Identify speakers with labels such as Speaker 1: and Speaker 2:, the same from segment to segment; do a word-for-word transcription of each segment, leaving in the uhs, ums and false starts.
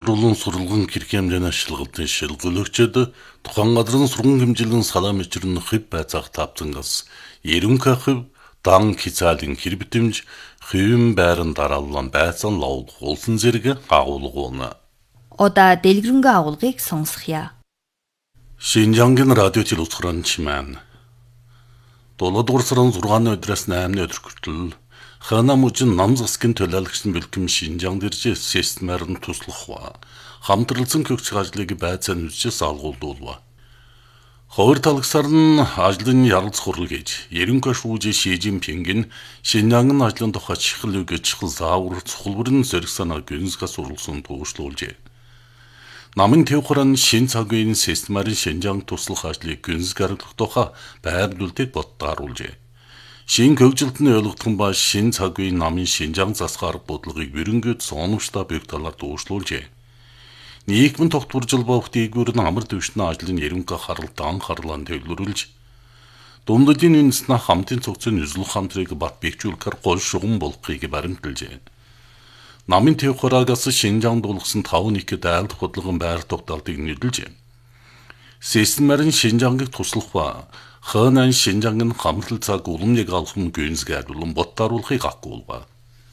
Speaker 1: боловсруулан сургуулгын кирхэмжээний ашиглалтын шилгүүлэгчид тухайн газрын сургууль хэмжээлийн салаа мэчрэн хэв байцаах тавцангаас ерөнхий хэв дан хизаалын хэрбитэмж хэвэн байран дараалан байцаан ловлох улсын зэрэг агуулгуuna.
Speaker 2: Одоо дэлгэрэнгүй агуулгыг сонсхийа.
Speaker 1: Шинжангийн радио телевизрын чимэн. долоодугаар сарын зургааны өдрөөс наймны өдөр хүртэл Хана мужин нам засгийн төлөөлөгчдийн бэлтгэм Шинжаан дэржээ системээр нь туслах ба хамтралсан көгч ажлыг байцаан үзчээс алгуулдуулва. Хоёр талагсаар нь ажлын яралц хурал гэж ерөнхий шүүжи Ши Жинпинг нь Шинжаангийн ажлын тухай чихэл үг чихэл заавар цохолборын зэрэг санаа гүнзгээс урлсан туушлуулжээ. Намын тэвхран шин цаг үеийн системээр Шинжаан туслах ажлыг гүнзгэр гаргах тухай байрлуулалтыг боттааруулжээ. Шин хөгжилтний ойлгогдсон ба шин цаг үеийн намын Шинжаан засгаар бодлогыг бүрэнгэд соновчтой бэг талаар дуушлуулжээ. Нийгмийн тогтворжил ба дээгүүр нь амар дэвшний ажлын ерөнхий харалт анхаарлаа төвлөрүүлж, дундадын үндэснэ хамтын цогцын үзлэх хамтрыг бат бэхжүүлэхээр гол шугам болохыг баримталжээ. Намын тэвхраагаас Шинжаанд дуулгасан таван нэгэд айлдах бодлогын байр тогтоолтыг нийлүүлжээ. Системээр нь Шинжаангийг туслах ба Ханан Шинжаангийн хамтрал цаг уламжийг алхам гүнзгийрлэн боттааруулахыг агуулва.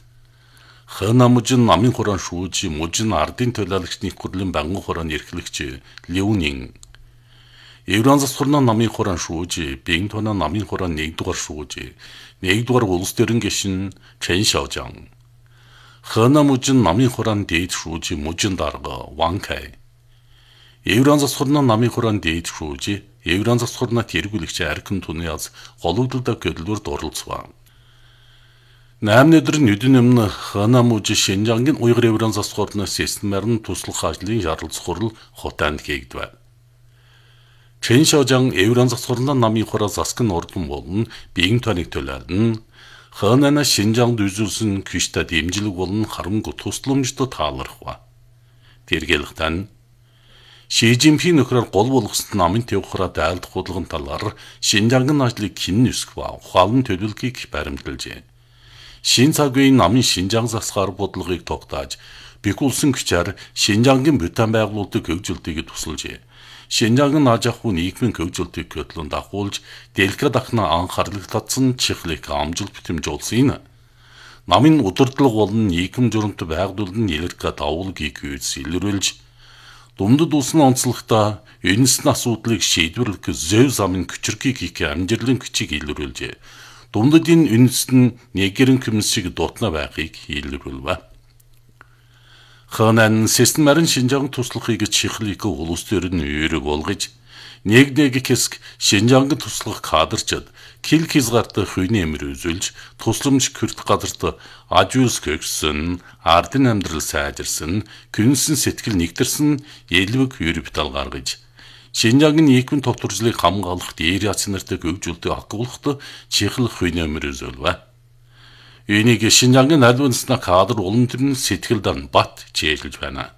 Speaker 1: Хана мужин намын хураан шүүж мужин ардын төлөөлөгчний хурлын банган хураан эрхлэгч Леонин. Евран засварна намын хураан шүүж Бинтона намын хураан нэгдүгээр шүүж нэгдүгээр улс төрийн гишүүн Чэн Шаожан. Хана мужин намын хураан дээд шүүж мужин дарга Ван Кай. Евран засварна намын хураан дээд шүүж Евран засварна тэргүүлэгч Аркин Туниас голөгдөлд хөдөлгөөрт оролцсон. Наймны өдөр нүдэн өмнө Хана мужи Шинжаангийн уйгар Евран засварна системээр нь туслах ажлын яралц хурал хотаанд хийгдэв. Чэн Шаожан Евран засварна намын хураа засгийн ордон болон Бинтоныг төлөөлнө. Ханана Шинжаанд үзүүлсэн квишта дэмжлэг болон харамгүй тусламжтай таалархва. Тэргэлхтэн Ши Жинпинг нөхрөөр гол болгосон намын тэвхраа дайлдах бодлогын талаар Шинжаангийн ажлыг хэн нисэх ба ухаалн төлөвлөгөөг баримталжээ. Шин цаг үеийн намын Шинжаан засгаар бодлогыг тогтоож, бэх улсын хүчээр Шинжаангийн бүтэн байгуулалтыг хөгжүүлэлтийг тусалжээ. Шинжаангийн аж ахуй нийгмийн хөгжүүлэлтийг хөтлөн дагуулж, дэлгэд ахна анхаарлыг татсан чихлэг амжилт битэмжүүлсэн юм. Намын удирдлага болон нийгэм журамт байгууллагын нэлэрхэ давуулгийг үйс илрүүлж, Дундад улсын онцлогтой энэсн асуудлыг шийдвэрлэх зөв замын хүчрхийг хийх амжилтын хүчийг илрүүлжээ. Дундадын энэсн нэгэрэн комиссийг дутна байхыг илрүүлвэ. Ханан системээр нь Шинжаан туслахыг чихлийг улс төрийн үүрэг болгож, нэг нэг хэсэг Шинжаангийн туслах кадрчид кил хязгаартай хувийн эмэр үзүүлж, тусламж хүртэх газарт ажиус гэгсэн, ардын амьдрал сайжирсан, күнсэн сэтгэл нэгдэрсэн элвэг юрбитал гаргаж, Шинжаангийн нийгмийн тогтворжлыг хамгаалах дээр яц нартай хөгжүүлэлтийг агуулахад чихэл хувийн эмэр үзүүлвэ. Энийг Шинжаангийн альвансна кадр улам төрн сэтгэл дан бат чийлж байна.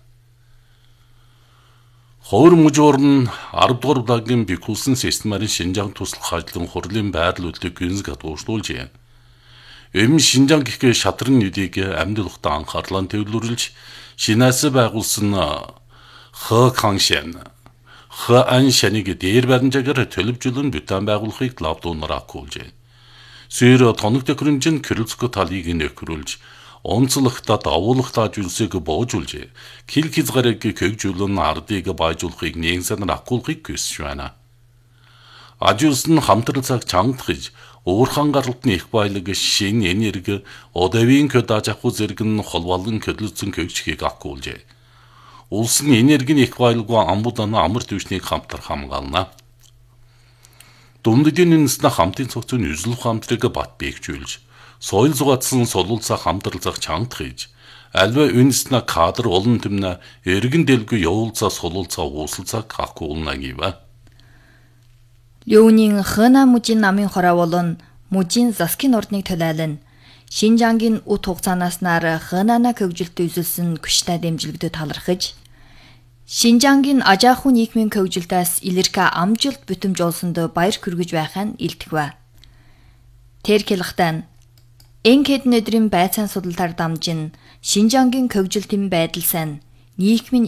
Speaker 1: Ховор мужуур нь арав дугаар удаагийн бэхүүлсэн системээр Шинжаан туслах ажлын хурлын байрлуулалтыг гүнзгий дуушлуулжээ. Эм Шинжаан гэх шатрын нүдийг амьдлахтаа анхаарлаа төвлөрүүлж, шинээс байгуулсан Хэ Кангшэн, Хэ Аншаныг дээр баримжаагаар төлөвжүүлэн бүтэн байгуулахыг лавдуунаар агуулжээ. Сэр тоног төхөөрөмжийн Крылцко талыг нөхрүүлж, онцлогтой давуулахтай зүйлсийг боожулжээ. Кил хязгаарыг хөгжүүлэн ардыг байжуулахыг нэгэн агуулгыг хүсэж байна. Ажиус нь хамтрал цаг чангадахж, уурхан гаралтны их баялаг шин энерги, одавийн көд аж ахуй зэрэг нь холбоолон хөдөлсөн хөгжихийг агуулжээ. Улсын энергийн их баялаггүй амбудана амар төвчнийг хамтар хамгаална. Дундадын үндэснэ хамтын цогцын үзлэх хамтрыг бат бэхжүүлж, соёл зугаацсан солуулцаа хамтрал зах чангадахж, альва үндэснэ кадр олон төмнө эргэн дэлгүй явуулцаа солуулцаа уусалцаа агуулна гэвэ.
Speaker 2: Леонин Хана мужийн намын хороо болон мужийн засгийн ордныг төлөөлнө. Шинжаангийн үт хугацаанаас нар Ханана хөгжилтөд үзүүлсэн күштэй дэмжлэгдэд талархаж, Шинжаангийн аж ахуй нийгмийн хөгжилтөөс илэрхэ амжилт бүтэмж олсонд баяр хүргэж байхаа илтгэв. Тэр хэлэхдээ энх хэдэн өдрийн байцаан судалтаар дамжин Шинжаангийн хөгжилтийн байдал сайн нийгмийн